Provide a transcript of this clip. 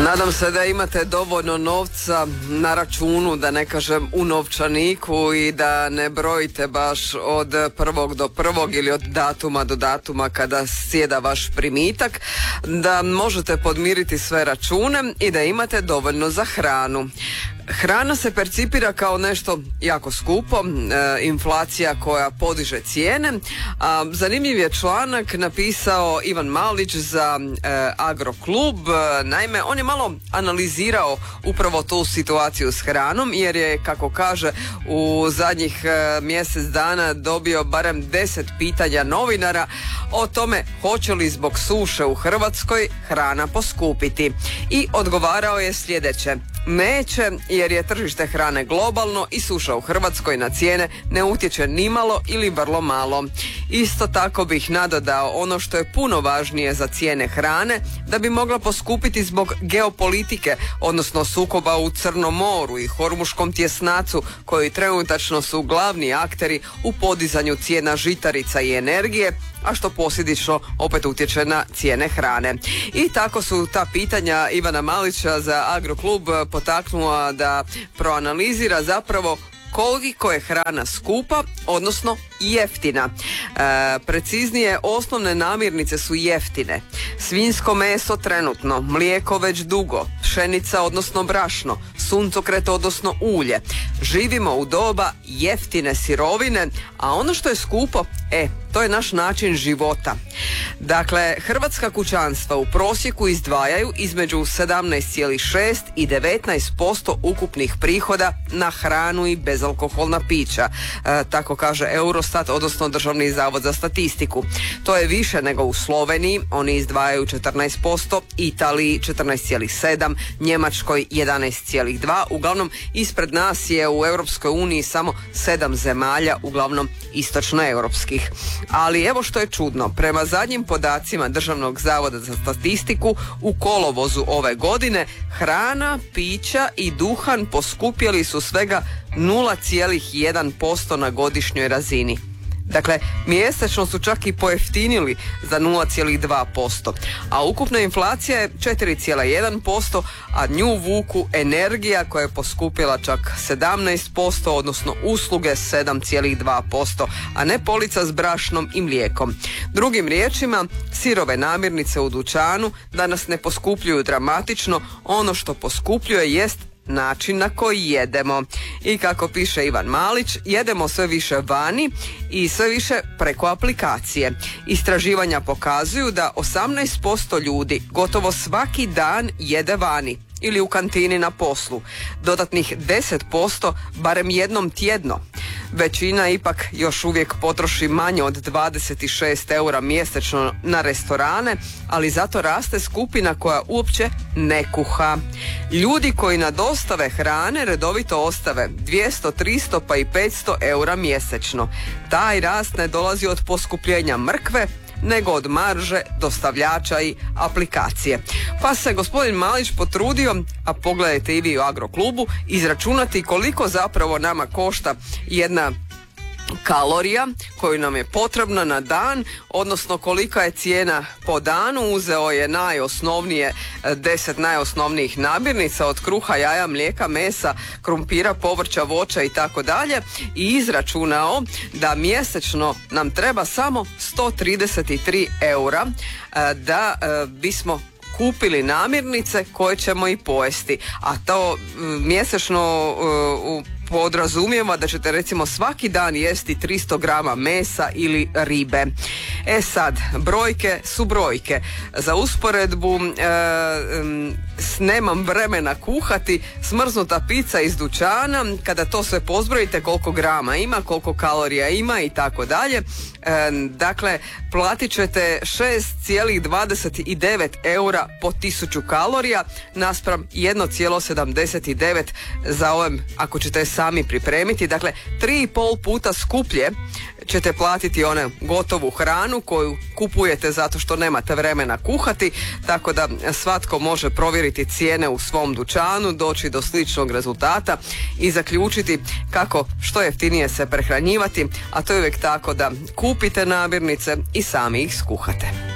Nadam se da imate dovoljno novca na računu, da ne kažem u novčaniku, i da ne brojite baš od prvog do prvog ili od datuma do datuma kada sjeda vaš primitak, da možete podmiriti sve račune i da imate dovoljno za hranu. Hrana se percipira kao nešto jako skupo, inflacija koja podiže cijene. Zanimljiv je članak napisao Ivan Malić za Agroklub. Naime, on je malo analizirao upravo tu situaciju s hranom, jer je, kako kaže, u zadnjih mjesec dana dobio barem 10 pitanja novinara o tome hoće li zbog suše u Hrvatskoj hrana poskupiti. I odgovarao je sljedeće: neće, jer je tržište hrane globalno i suša u Hrvatskoj na cijene ne utječe nimalo ili vrlo malo. Isto tako bih nadodao ono što je puno važnije za cijene hrane, da bi mogla poskupiti zbog geopolitike, odnosno sukoba u Crnom moru i Hormuškom tjesnacu, koji trenutačno su glavni akteri u podizanju cijena žitarica i energije, a što posljedično opet utječe na cijene hrane. I tako su ta pitanja Ivana Malića za Agroklub potaknula da proanalizira zapravo koliko je hrana skupa, odnosno jeftina. Preciznije, osnovne namirnice su jeftine. Svinjsko meso trenutno, mlijeko već dugo, pšenica odnosno brašno, suncokret odnosno ulje. Živimo u doba jeftine sirovine, a ono što je skupo, to je naš način života. Dakle, hrvatska kućanstva u prosjeku izdvajaju između 17,6 i 19% ukupnih prihoda na hranu i bezalkoholna pića. Tako kaže Eurostat, odnosno Državni zavod za statistiku. To je više nego u Sloveniji, oni izdvajaju 14%, Italiji 14,7, Njemačkoj 11,2. Uglavnom, ispred nas je u Europskoj uniji samo 7 zemalja, uglavnom istočnoeuropskih. Ali evo što je čudno, prema zadnjim podacima Državnog zavoda za statistiku, u kolovozu ove godine hrana, pića i duhan poskupjeli su svega 0,1% na godišnjoj razini. Dakle, mjesečno su čak i pojeftinili za 0,2%, a ukupna inflacija je 4,1%, a nju vuku energija koja je poskupila čak 17%, odnosno usluge 7,2%, a ne polica s brašnom i mlijekom. Drugim riječima, sirove namirnice u dućanu danas ne poskupljuju dramatično, ono što poskupljuje jest način na koji jedemo. I kako piše Ivan Malić, jedemo sve više vani i sve više preko aplikacije. Istraživanja pokazuju da 18% ljudi gotovo svaki dan jede vani ili u kantini na poslu. Dodatnih 10% barem jednom tjedno. Većina ipak još uvijek potroši manje od 26 eura mjesečno na restorane, ali zato raste skupina koja uopće ne kuha. Ljudi koji na dostave hrane redovito ostave 200, 300 pa i 500 eura mjesečno. Taj rast ne dolazi od poskupljenja mrkve, nego od marže, dostavljača i aplikacije. Pa se gospodin Malić potrudio, a pogledajte i vi u Agroklubu, izračunati koliko zapravo nama košta jedna kalorija koju nam je potrebna na dan, odnosno kolika je cijena po danu. Uzeo je najosnovnije 10 najosnovnijih namirnica, od kruha, jaja, mlijeka, mesa, krumpira, povrća, voća i tako dalje, i izračunao da mjesečno nam treba samo 133 eura da bismo kupili namirnice koje ćemo i pojesti, a to mjesečno podrazumijeva da ćete recimo svaki dan jesti 300 grama mesa ili ribe. Sad, brojke su brojke. Za usporedbu, nemam vremena kuhati, smrznuta pizza iz dućana, kada to sve pozbrojite koliko grama ima, koliko kalorija ima i tako dalje, dakle, platit ćete 6,29 eura po 1000 kalorija naspram 1,79 za ovim, ako ćete sami pripremiti. Dakle, 3,5 puta skuplje ćete platiti one gotovu hranu koju kupujete zato što nemate vremena kuhati, tako da svatko može provjeriti cijene u svom dućanu, doći do sličnog rezultata i zaključiti kako što jeftinije se prehranjivati, a to je uvijek tako da kupite namirnice i sami ih skuhate.